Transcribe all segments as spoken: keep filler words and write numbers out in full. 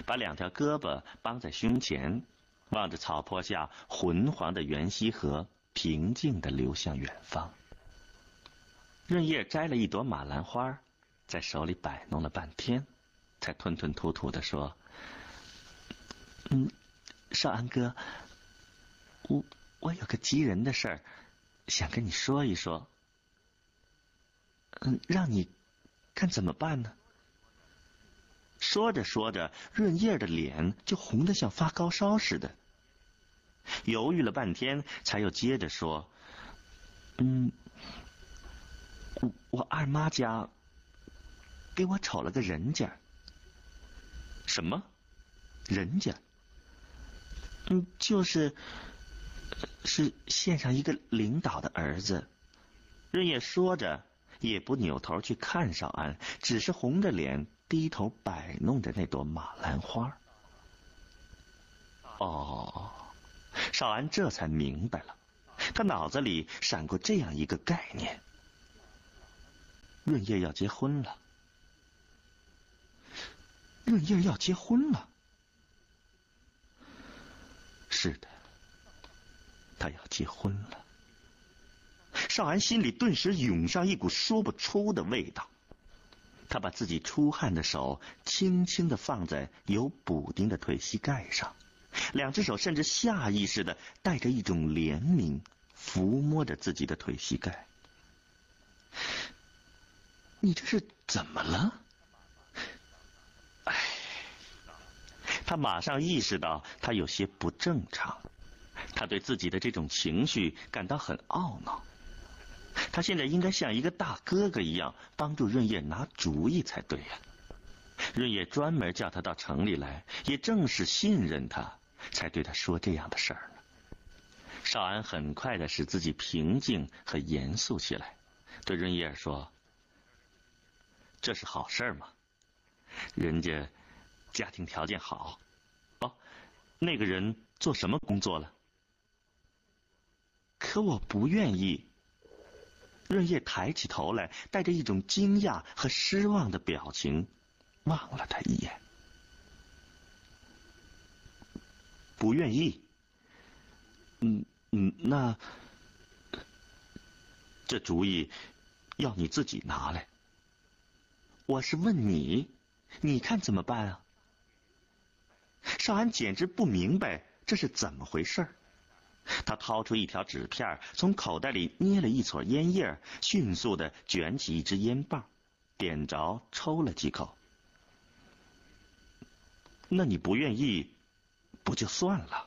把两条胳膊绑在胸前，望着草坡下浑黄的源溪河，平静地流向远方。润叶摘了一朵马兰花，在手里摆弄了半天，才吞吞吐吐地说：“嗯，少安哥，我我有个急人的事儿，想跟你说一说。嗯，让你看怎么办呢？”说着说着，润叶的脸就红得像发高烧似的，犹豫了半天，才又接着说：“嗯，我我二妈家给我瞅了个人家。”“什么人家？”“嗯，就是是县上一个领导的儿子。”润叶说着，也不扭头去看少安，只是红着脸低头摆弄着那朵马兰花。哦，少安这才明白了，他脑子里闪过这样一个概念：润叶要结婚了。润叶要结婚了。是的，他要结婚了。少安心里顿时涌上一股说不出的味道，他把自己出汗的手轻轻地放在有补丁的腿膝盖上，两只手甚至下意识地带着一种怜悯抚摸着自己的腿膝盖。你这是怎么了？哎，他马上意识到他有些不正常，他对自己的这种情绪感到很懊恼。他现在应该像一个大哥哥一样帮助润叶拿主意才对呀。润叶专门叫他到城里来，也正是信任他，才对他说这样的事儿呢。少安很快的使自己平静和严肃起来，对润叶说：“这是好事嘛，人家家庭条件好。哦，那个人做什么工作了？”“可我不愿意。”润叶抬起头来，带着一种惊讶和失望的表情望了他一眼。“不愿意？嗯嗯，那这主意要你自己拿来。我是问你，你看怎么办啊？”少安简直不明白这是怎么回事。他掏出一条纸片，从口袋里捏了一撮烟叶，迅速地卷起一支烟棒，点着抽了几口。“那你不愿意不就算了？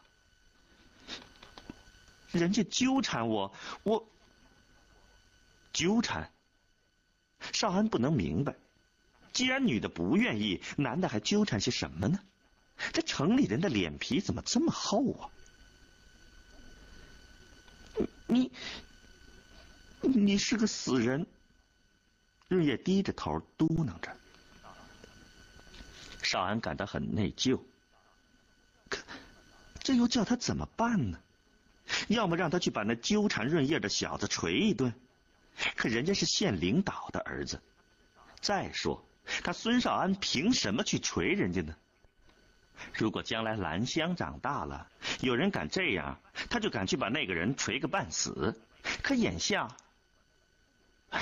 人家纠缠我，我纠缠。”少安不能明白，既然女的不愿意，男的还纠缠些什么呢？这城里人的脸皮怎么这么厚啊？你你是个死人。润叶低着头嘟囔着。少安感到很内疚，可这又叫他怎么办呢？要么让他去把那纠缠润叶的小子捶一顿，可人家是县领导的儿子，再说他孙少安凭什么去捶人家呢？如果将来兰香长大了，有人敢这样，他就敢去把那个人捶个半死。可眼下，唉，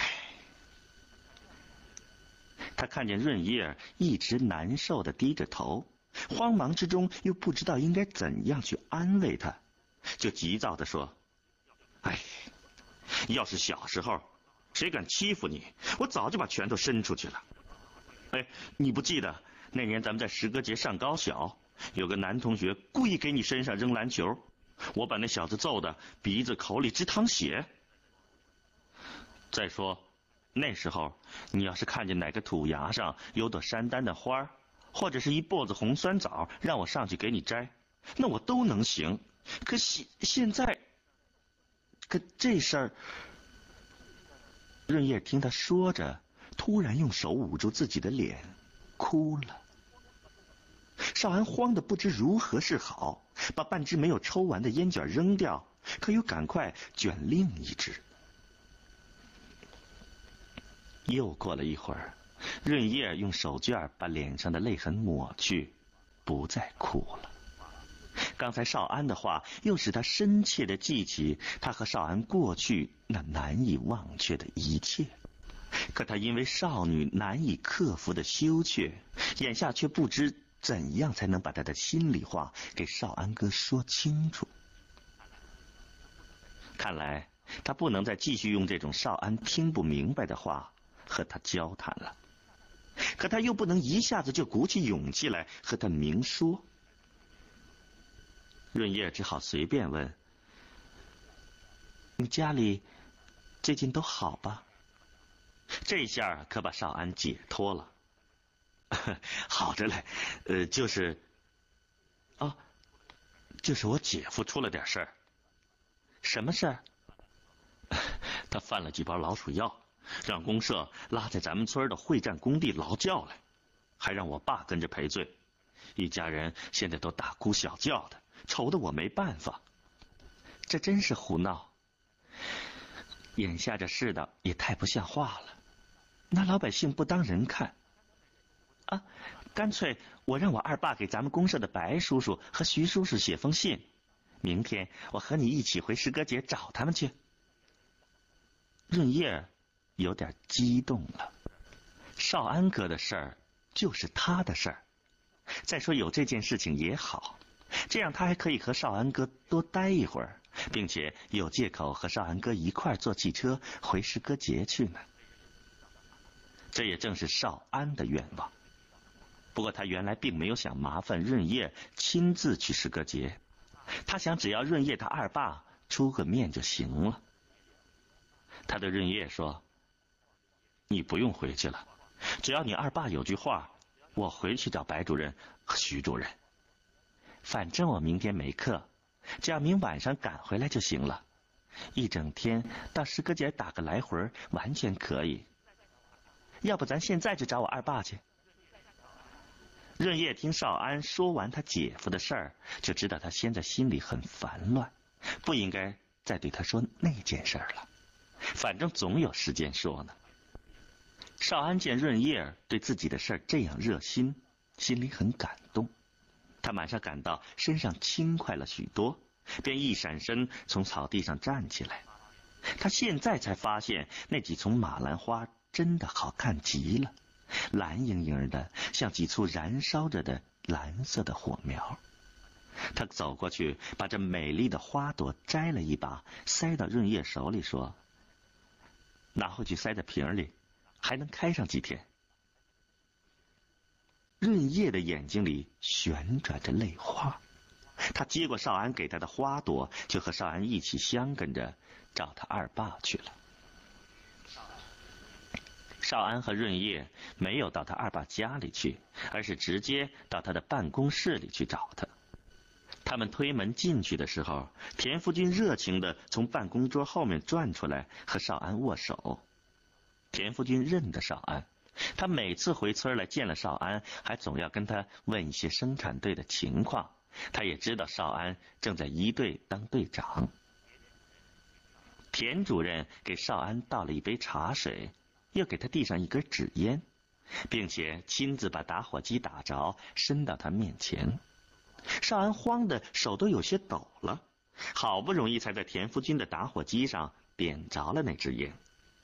他看见润叶一直难受地低着头，慌忙之中又不知道应该怎样去安慰他，就急躁地说：“唉，要是小时候谁敢欺负你，我早就把拳头伸出去了。哎，你不记得那年咱们在石歌节上高小，有个男同学故意给你身上扔篮球，我把那小子揍得鼻子口里直淌血。再说那时候你要是看见哪个土崖上有朵山丹的花，或者是一簸子红酸枣，让我上去给你摘，那我都能行。可现现在可这事儿……”润叶听他说着，突然用手捂住自己的脸哭了。少安慌得不知如何是好，把半支没有抽完的烟卷扔掉，可又赶快卷另一支。又过了一会儿，润叶用手绢把脸上的泪痕抹去， 不再哭了。刚才少安的话又使他深切地记起他和少安过去那难以忘却的一切，可他因为少女难以克服的羞怯，眼下却不知怎样才能把他的心里话给少安哥说清楚。看来他不能再继续用这种少安听不明白的话和他交谈了，可他又不能一下子就鼓起勇气来和他明说。润叶只好随便问：“你家里最近都好吧？”这下可把少安解脱了。好着嘞，呃，就是，啊，就是我姐夫出了点事儿。什么事儿？他犯了几包老鼠药，让公社拉在咱们村的会战工地劳教来，还让我爸跟着赔罪。一家人现在都大哭小叫的，愁得我没办法。这真是胡闹！眼下这世道也太不像话了，拿老百姓不当人看。啊，干脆我让我二爸给咱们公社的白叔叔和徐叔叔写封信，明天我和你一起回师哥节找他们去。润叶有点激动了，少安哥的事儿就是他的事儿，再说有这件事情也好，这样他还可以和少安哥多待一会儿，并且有借口和少安哥一块坐汽车回师哥节去呢。这也正是少安的愿望。不过他原来并没有想麻烦润叶亲自去师哥节，他想只要润叶他二爸出个面就行了。他对润叶说：“你不用回去了，只要你二爸有句话，我回去找白主任和徐主任。反正我明天没课，只要明晚上赶回来就行了。一整天到师哥节打个来回完全可以。要不咱现在就找我二爸去。”润叶听少安说完他姐夫的事儿，就知道他现在心里很烦乱，不应该再对他说那件事了，反正总有时间说呢。少安见润叶对自己的事儿这样热心，心里很感动，他马上感到身上轻快了许多，便一闪身从草地上站起来。他现在才发现那几丛马兰花真的好看极了，蓝莹莹的，像几簇燃烧着的蓝色的火苗。他走过去，把这美丽的花朵摘了一把，塞到润叶手里，说：“拿回去塞在瓶里，还能开上几天。”润叶的眼睛里旋转着泪花，他接过少安给他的花朵，就和少安一起相跟着找他二爸去了。少安和润叶没有到他二爸家里去，而是直接到他的办公室里去找他。他们推门进去的时候，田福军热情地从办公桌后面转出来和少安握手。田福军认得少安，他每次回村来见了少安，还总要跟他问一些生产队的情况。他也知道少安正在一队当队长。田主任给少安倒了一杯茶水，又给他递上一根纸烟，并且亲自把打火机打着，伸到他面前。少安慌得手都有些抖了，好不容易才在田福军的打火机上点着了那支烟。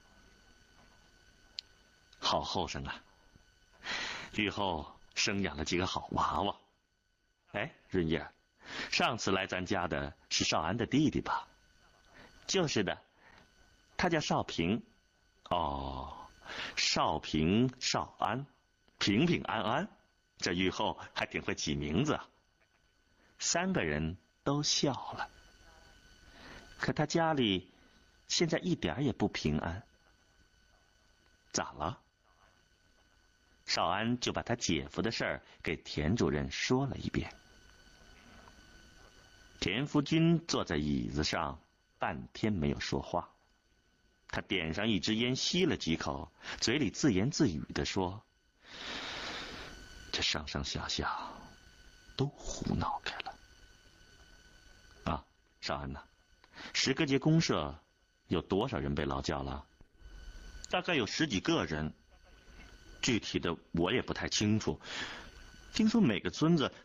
好后生啊，雨后生养了几个好娃娃。哎，润叶，上次来咱家的是少安的弟弟吧？就是的，他叫少平。哦，少平少安，平平安安，这雨后还挺会起名字啊。三个人都笑了。可他家里现在一点也不平安。咋了？少安就把他姐夫的事儿给田主任说了一遍。田福军坐在椅子上半天没有说话，他点上一支烟，吸了几口，嘴里自言自语地说：“这上上下下都胡闹开了。”啊，少安呐，石歌节公社有多少人被劳教了？大概有十几个人，具体的我也不太清楚。听说每个村子